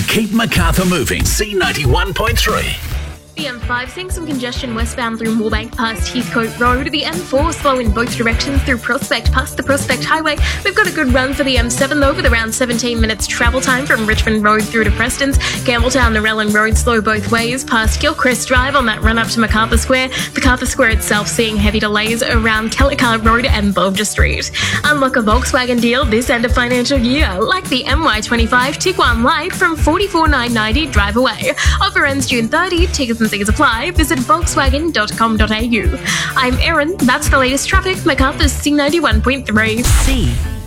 Keep Macarthur moving. C91.3. The M5 seeing some congestion westbound through Moorebank past Heathcote Road. The M4 slow in both directions through Prospect past the Prospect Highway. We've got a good run for the M7 though, with around 17 minutes travel time from Richmond Road through to Preston's. Campbelltown Narellan Road slow both ways past Gilchrist Drive on that run up to Macarthur Square. Macarthur Square itself seeing heavy delays around Kellicar Road and Bulger Street. Unlock a Volkswagen deal this end of financial year, like the MY25 Tiguan Lite from $44,990 drive away. Offer ends June 30. Tickets and things apply. Visit Volkswagen.com.au. I'm Erin. That's the latest traffic. Macarthur's C91.3. C